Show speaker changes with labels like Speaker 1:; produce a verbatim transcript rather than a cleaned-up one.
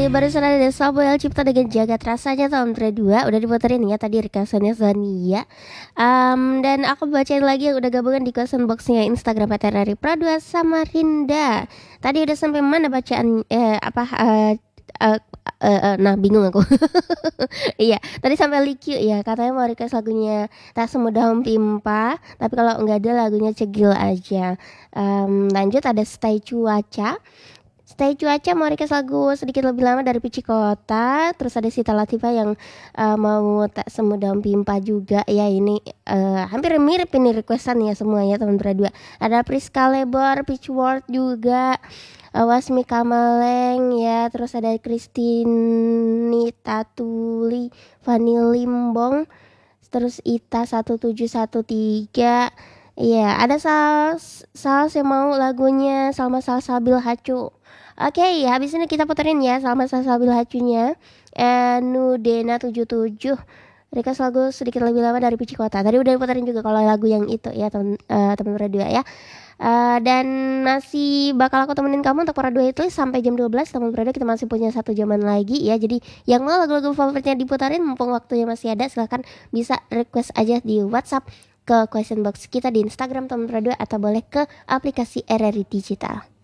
Speaker 1: barusan ada Samuel Cipta dengan Jagat Rasanya tahun dua udah diputerin ya tadi requestannya Zania. Um, dan aku bacain lagi yang udah gabungan di question boxnya Instagram P T R R Pra dua Samarinda. Tadi udah sampai mana bacaan eh apa eh eh, eh, eh, nah bingung aku. Iya, tadi sampai Likyu ya katanya mau request lagunya Tak Semudah Mempimpa, tapi kalau nggak ada lagunya Cegil aja. Um, lanjut ada Stay Cuaca. Stay Cuaca mau request lagu sedikit lebih lama dari Pici Kota. Terus ada Sita Latifah yang uh, mau Tak Semudah Mempimpa juga. Ya ini uh, hampir mirip ini requestan ya semua ya teman berdua. Ada Priska Lebor, Pitch World juga, uh, Wasmi Kamaleng ya. Terus ada Christine Tatuli, Fani Limbong. Terus Ita satu tujuh satu tiga. Iya, ada Sal Sal yang mau lagunya Salma Salsabil Hacu. Oke, okay, habis ini kita puterin ya Salma Salsabil Hacunya. Eh, Nudena tujuh tujuh. Request lagu sedikit lebih lama dari Pici Kota. Tadi udah puterin juga kalau lagu yang itu ya teman uh, teman berdua ya. Uh, dan masih bakal aku temenin kamu untuk para dua itu sampai jam dua belas teman berdua, kita masih punya satu jaman lagi ya. Jadi yang mau lagu-lagu favoritnya diputarin mumpung waktunya masih ada, silahkan bisa request aja di WhatsApp ke question box kita di Instagram teman berdua atau boleh ke aplikasi R R I Digital.